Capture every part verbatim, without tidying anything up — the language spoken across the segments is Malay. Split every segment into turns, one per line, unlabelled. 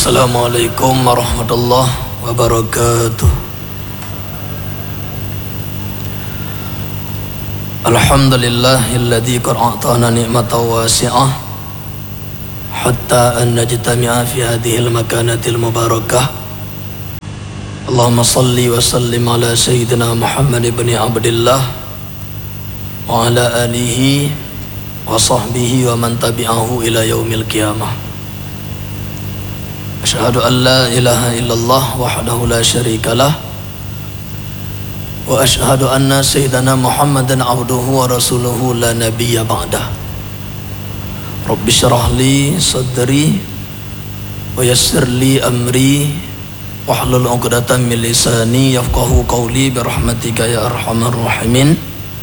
Assalamualaikum warahmatullahi wabarakatuh. Alhamdulillahilladzi qad a'tana ni'matan wasi'ah hatta an najtami'a fi hadhihi al-makanati al-mubarakah. Allahumma salli wa sallim ala sayyidina Muhammad ibn Abdillah wa ala alihi wa sahbihi wa man tabi'ahu ila yaumil qiyamah. Asyhadu an la ilaha illallah wahdahu la syarikalah wa asyhadu anna sayyidana Muhammadan abduhu wa rasuluhu la nabiyya ba'dah. Rabbi syrah li sadri wa yassir li amri wahlul 'uqdatam min lisani yafqahu qawli bi rahmatika ya arhamar rahimin.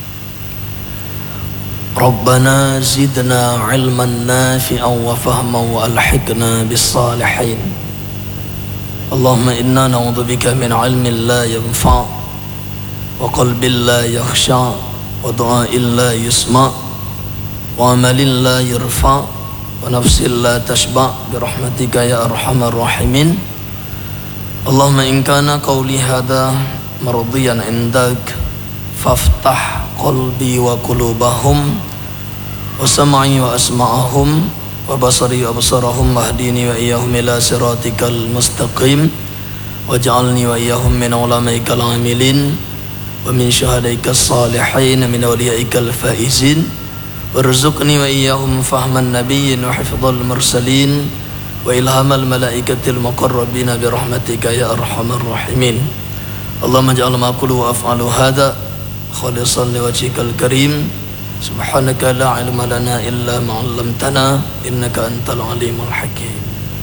Rabbana zidna ilman nafi'an wa fahman wa alhiqna bis salihin. Allahumma inna na'udzubika min ilmin la yanfa' wa qalbin la yakhsha' wa du'a'in la yusma' wa amalin la yurfa' wa nafsin la tashba' bi rahmatika ya arhamar rahimin. Allahumma in kana qawli hadha mardiyan indak faftah qalbi wa qulubahum wa sam'i wa asma'ahum wa basari wa basarahum wahdini wa iyyahum ila siratikal mustaqim waj'alni wa iyyahum min ulamaikal amilin wa min syuhadaikal salihin min awliyaikal faizin warzuqni wa iyyahum fahman nabiyyin wa hifdzal mursalin wa ilhamal malaikatil muqarrabin bi rahmatika ya arhamar rahimin. Allahumma ij'al ma qulu wa af'alu hadha khalisan liwajhikal karim. Subhanaka la ilma lana illa ma 'allamtana innaka antal alimul hakim.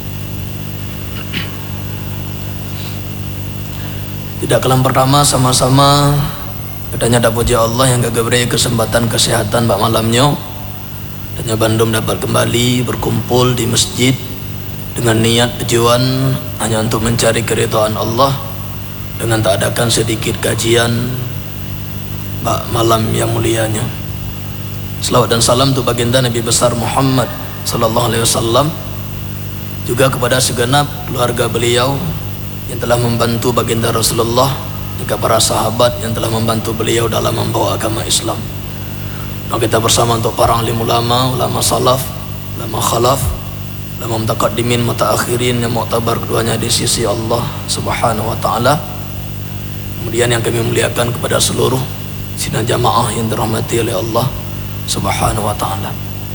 Tidak kalah pertama sama-sama katanya ada puji Allah yang gak beri kesempatan kesehatan bak malamnya. Katanya Bandung dapat kembali berkumpul di masjid dengan niat tujuan hanya untuk mencari keridhaan Allah dengan tak adakan sedikit kajian bak malam yang mulianya. Selawat dan salam untuk baginda Nabi besar Muhammad sallallahu alaihi wasallam, juga kepada segenap keluarga beliau yang telah membantu baginda Rasulullah, juga para sahabat yang telah membantu beliau dalam membawa agama Islam. Dan kita bersama untuk para alim ulama, ulama salaf, ulama khalaf, ulama mutaqaddimin, mutaakhirin yang muktabar keduanya di sisi Allah Subhanahu wa taala. Kemudian yang kami muliakan kepada seluruh sidang jamaah yang dirahmati oleh Allah Subhanahu wa ta'ala.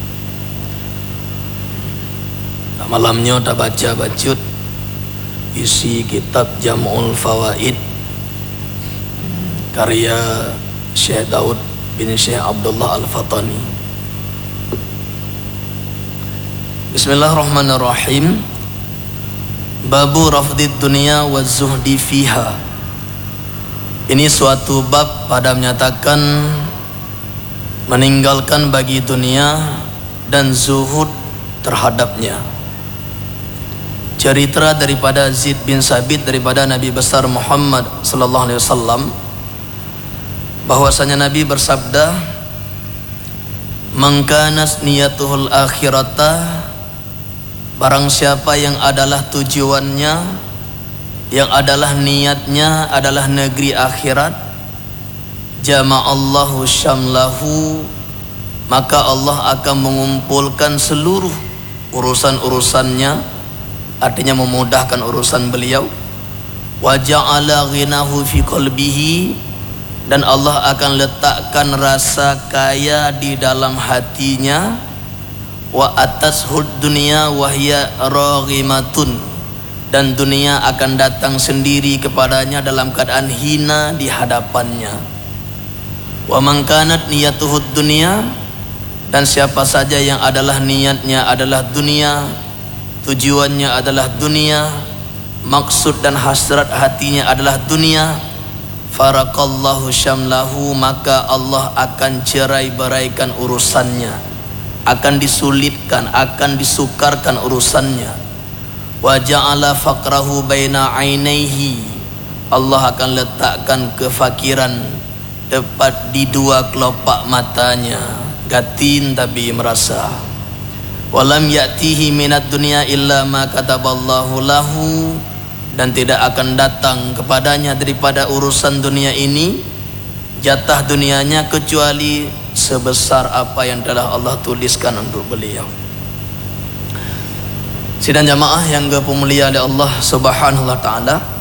Malamnya kita baca bacut isi kitab Jam'ul Fawaid karya Syekh Daud bin Syekh Abdullah Al-Fatani. Bismillahirrahmanirrahim. Babu rafdid dunia wa zuhdi fiha. Ini suatu bab pada menyatakan meninggalkan bagi dunia dan zuhud terhadapnya. Cerita daripada Zaid bin Sabit daripada Nabi besar Muhammad sallallahu alaihi wasallam bahwasanya Nabi bersabda, "Man kanas niyatuhul akhirata," barang siapa yang adalah tujuannya, yang adalah niatnya adalah negeri akhirat, jama'allahu syamlahu, maka Allah akan mengumpulkan seluruh urusan-urusannya, artinya memudahkan urusan beliau. Wa ja'ala ghinahu fi qalbihi, dan Allah akan letakkan rasa kaya di dalam hatinya. Wa atashud dunya wa hiya raghimatun, dan dunia akan datang sendiri kepadanya dalam keadaan hina di hadapannya. Wa man kanat niyatuhud dunya, dan siapa saja yang adalah niatnya adalah dunia, tujuannya adalah dunia, maksud dan hasrat hatinya adalah dunia, faraqallahu syamlahu, maka Allah akan cerai-beraikan urusannya, akan disulitkan, akan disukarkan urusannya. Wa ja'ala faqrahu baina ainaihi, Allah akan letakkan kefakiran tepat di dua kelopak matanya, gatin tapi merasa. walam ya'tihi minad dunya illa ma kataballahu lahu, dan tidak akan datang kepadanya daripada urusan dunia ini jatah dunianya kecuali sebesar apa yang telah Allah tuliskan untuk beliau. Sidang jamaah yang dimuliakan oleh Allah Subhanahu wa taala,